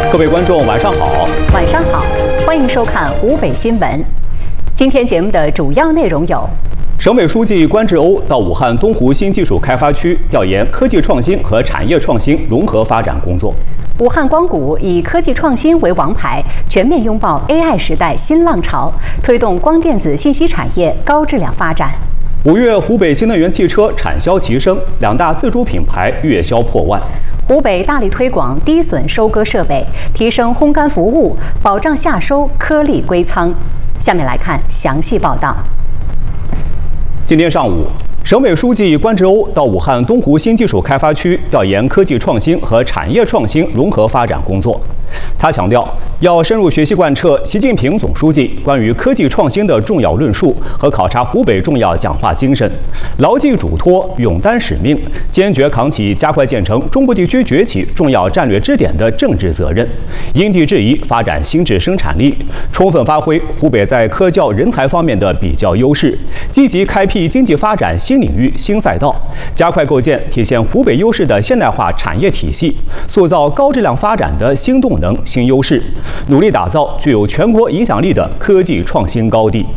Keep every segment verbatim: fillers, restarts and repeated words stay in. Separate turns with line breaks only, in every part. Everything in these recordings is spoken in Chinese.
各位观众，晚上好！
晚上好，欢迎收看湖北新闻。今天节目的主要内容有：
省委书记关志欧到武汉东湖新技术开发区调研科技创新和产业创新融合发展工作。
武汉光谷以科技创新为王牌，全面拥抱 A I 时代新浪潮，推动光电子信息产业高质量发展。
五月，湖北新能源汽车产销齐升，两大自主品牌月销破万。
湖北大力推广低损收割设备，提升烘干服务，保障夏收颗粒归仓。下面来看详细报道。
今天上午，省委书记关志欧到武汉东湖新技术开发区调研科技创新和产业创新融合发展工作。他强调，要深入学习贯彻习近平总书记关于科技创新的重要论述和考察湖北重要讲话精神，牢记嘱托，勇担使命，坚决扛起加快建成中部地区崛起重要战略支点的政治责任，因地制宜发展新质生产力，充分发挥湖北在科教人才方面的比较优势，积极开辟经济发展新领域新赛道，加快构建体现湖北优势的现代化产业体系，塑造高质量发展的新动能新优势，努力打造具有全国影响力的科技创新高地。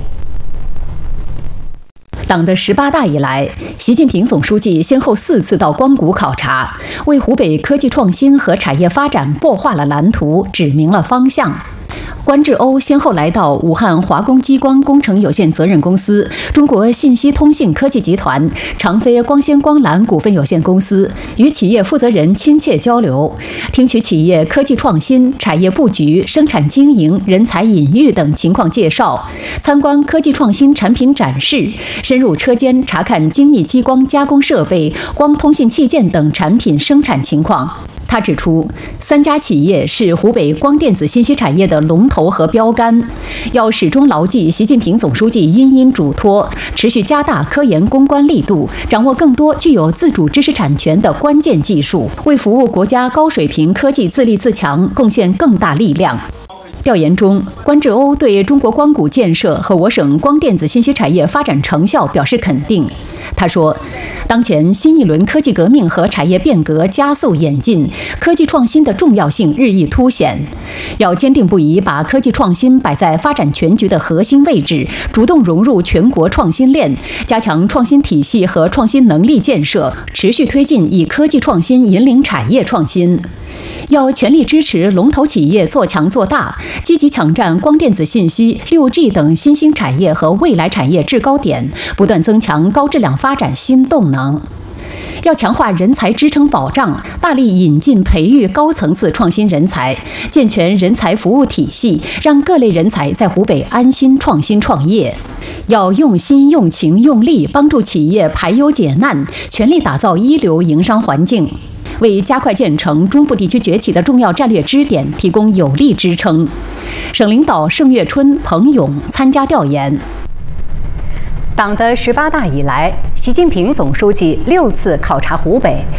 党的十八大以来，习近平总书记先后四次到光谷考察，为湖北科技创新和产业发展擘画了蓝图，指明了方向。关志欧先后来到武汉华工激光工程有限责任公司、中国信息通信科技集团、长飞光纤光缆股份有限公司，与企业负责人亲切交流，听取企业科技创新、产业布局、生产经营、人才引育等情况介绍，参观科技创新产品展示，深入车间查看精密激光加工设备、光通信器件等产品生产情况。他指出，三家企业是湖北光电子信息产业的龙头和标杆，要始终牢记习近平总书记殷殷嘱托，持续加大科研攻关力度，掌握更多具有自主知识产权的关键技术，为服务国家高水平科技自立自强贡献更大力量。调研中，关志欧对中国光谷建设和我省光电子信息产业发展成效表示肯定。他说，当前新一轮科技革命和产业变革加速演进，科技创新的重要性日益凸显，要坚定不移把科技创新摆在发展全局的核心位置，主动融入全国创新链，加强创新体系和创新能力建设，持续推进以科技创新引领产业创新。要全力支持龙头企业做强做大，积极抢占光电子信息、六 G 等新兴产业和未来产业制高点，不断增强高质量发展新动能。要强化人才支撑保障，大力引进培育高层次创新人才，健全人才服务体系，让各类人才在湖北安心创新创业。要用心、用情、用力帮助企业排忧解难，全力打造一流营商环境，为加快建成中部地区崛起的重要战略支点提供有力支撑。省领导盛月春、彭勇参加调研。
党的十八大以来，习近平总书记六次考察湖北，